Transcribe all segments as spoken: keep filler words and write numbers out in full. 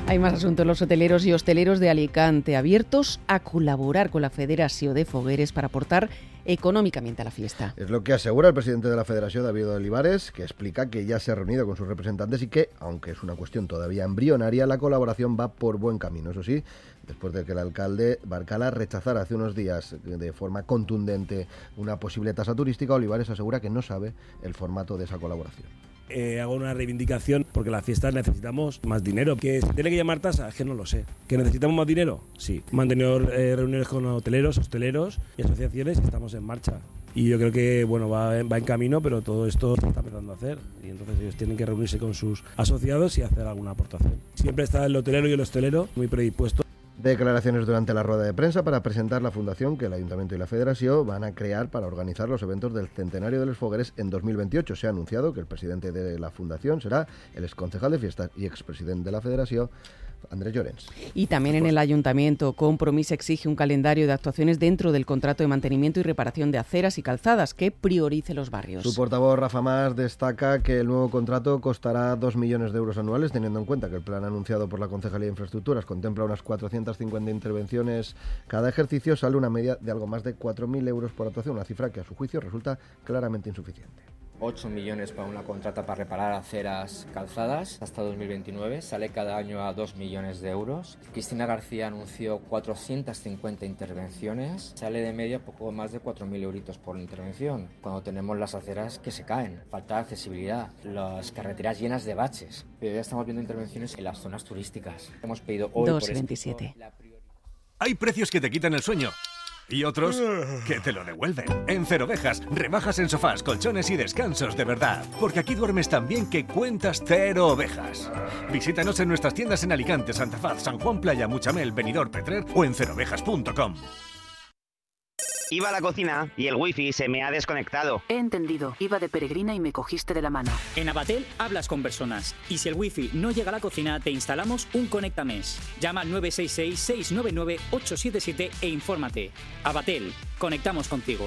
Hay más asuntos. Los hoteleros y hosteleros de Alicante abiertos a colaborar con la Federación de Fogueres para aportar económicamente a la fiesta. Es lo que asegura el presidente de la Federación, David Olivares, que explica que ya se ha reunido con sus representantes y que, aunque es una cuestión todavía embrionaria, la colaboración va por buen camino. Eso sí, después de que el alcalde Barcala rechazara hace unos días de forma contundente una posible tasa turística, Olivares asegura que no sabe el formato de esa colaboración. Eh, hago una reivindicación porque las fiestas necesitamos más dinero. ¿Que se tiene que llamar tasa? Es que no lo sé. ¿Que necesitamos más dinero? Sí. Hemos tenido eh, reuniones con hoteleros, hosteleros y asociaciones y estamos en marcha. Y yo creo que bueno va, va en camino, pero todo esto se está empezando a hacer. Y entonces ellos tienen que reunirse con sus asociados y hacer alguna aportación. Siempre está el hotelero y el hostelero muy predispuestos. Declaraciones durante la rueda de prensa para presentar la fundación que el Ayuntamiento y la Federación van a crear para organizar los eventos del Centenario de los Fogueres en dos mil veintiocho. Se ha anunciado que el presidente de la fundación será el exconcejal de fiestas y expresidente de la Federación, Andrés Llorens. Y también en el Ayuntamiento, Compromís exige un calendario de actuaciones dentro del contrato de mantenimiento y reparación de aceras y calzadas que priorice los barrios. Su portavoz, Rafa Mas, destaca que el nuevo contrato costará dos millones de euros anuales, teniendo en cuenta que el plan anunciado por la Concejalía de Infraestructuras contempla unas cuatrocientas cincuenta intervenciones cada ejercicio. Sale una media de algo más de cuatro mil euros por actuación, una cifra que a su juicio resulta claramente insuficiente. ocho millones para una contrata para reparar aceras, calzadas hasta dos mil veintinueve, sale cada año a dos millones de euros. Cristina García anunció cuatrocientas cincuenta intervenciones, sale de media poco más de cuatro mil euritos por intervención, cuando tenemos las aceras que se caen, falta de accesibilidad, las carreteras llenas de baches. Pero ya estamos viendo intervenciones en las zonas turísticas. Hemos pedido hoy dos por veintisiete. Hay precios que te quitan el sueño y otros que te lo devuelven. En Cero Ovejas, rebajas en sofás, colchones y descansos de verdad. Porque aquí duermes tan bien que cuentas cero ovejas. Visítanos en nuestras tiendas en Alicante, Santa Faz, San Juan, Playa, Muchamel, Benidorm, Petrer o en cero ovejas punto com. Iba a la cocina y el wifi se me ha desconectado. He entendido. Iba de peregrina y me cogiste de la mano. En Abatel hablas con personas. Y si el wifi no llega a la cocina, te instalamos un Conectames. Llama al nueve seis seis, seis nueve nueve, ocho siete siete e infórmate. Abatel. Conectamos contigo.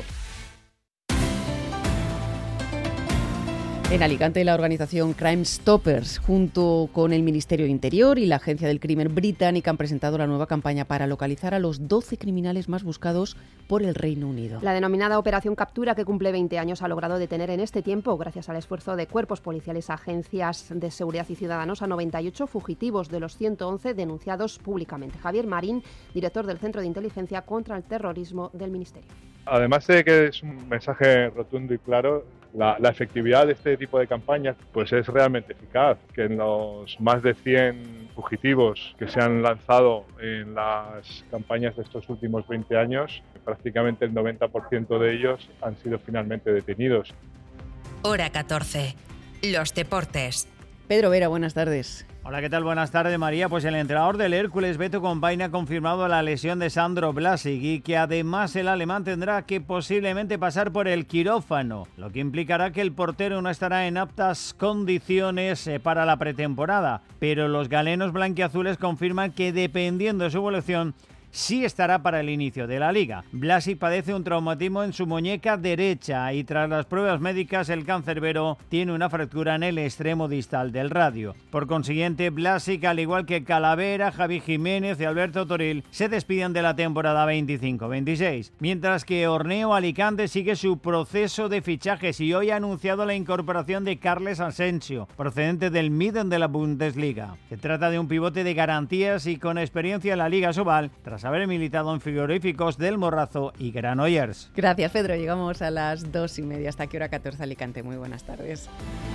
En Alicante, la organización Crime Stoppers, junto con el Ministerio de Interior y la Agencia del Crimen Británica, han presentado la nueva campaña para localizar a los doce criminales más buscados por el Reino Unido. La denominada Operación Captura, que cumple veinte años, ha logrado detener en este tiempo, gracias al esfuerzo de cuerpos policiales, agencias de seguridad y ciudadanos, a noventa y ocho fugitivos de los ciento once denunciados públicamente. Javier Marín, director del Centro de Inteligencia contra el Terrorismo del Ministerio. Además de que es un mensaje rotundo y claro, la, la efectividad de este tipo de campañas pues es realmente eficaz, que en los más de cien fugitivos que se han lanzado en las campañas de estos últimos veinte años, prácticamente el noventa por ciento de ellos han sido finalmente detenidos. Hora catorce. Los deportes. Pedro Vera, buenas tardes. Hola, ¿qué tal? Buenas tardes, María. Pues el entrenador del Hércules, Beto Compain, ha confirmado la lesión de Sandro Blasic y que además el alemán tendrá que posiblemente pasar por el quirófano, lo que implicará que el portero no estará en aptas condiciones para la pretemporada. Pero los galenos blanquiazules confirman que, dependiendo de su evolución, sí estará para el inicio de la liga. Blasic padece un traumatismo en su muñeca derecha y tras las pruebas médicas el cancerbero tiene una fractura en el extremo distal del radio. Por consiguiente, Blasic, al igual que Calavera, Javi Jiménez y Alberto Toril, se despiden de la temporada veinticinco veintiséis. Mientras que Orneo Alicante sigue su proceso de fichajes y hoy ha anunciado la incorporación de Carles Asensio, procedente del Miden de la Bundesliga. Se trata de un pivote de garantías y con experiencia en la Liga Sobal, tras haber militado en frigoríficos del Morrazo y Granollers. Gracias, Pedro. Llegamos a las dos y media. Hasta aquí hora catorce, Alicante. Muy buenas tardes.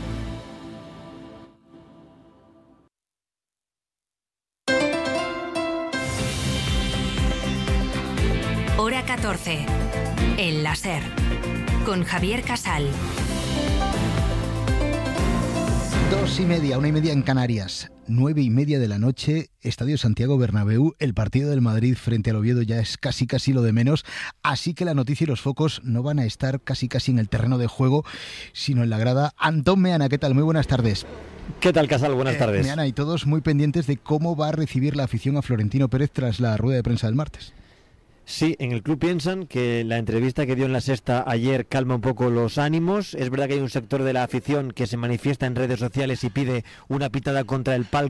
Hora catorce. El láser. Con Javier Casal. Dos y media, una y media en Canarias. Nueve y media de la noche, Estadio Santiago Bernabéu. El partido del Madrid frente al Oviedo ya es casi casi lo de menos, así que la noticia y los focos no van a estar casi casi en el terreno de juego, sino en la grada. Antón Meana, ¿qué tal? Muy buenas tardes. ¿Qué tal, Casal? Buenas eh, tardes. Meana, y todos muy pendientes de cómo va a recibir la afición a Florentino Pérez tras la rueda de prensa del martes. Sí, en el club piensan que la entrevista que dio en La Sexta ayer calma un poco los ánimos. Es verdad que hay un sector de la afición que se manifiesta en redes sociales y pide una pitada contra el palco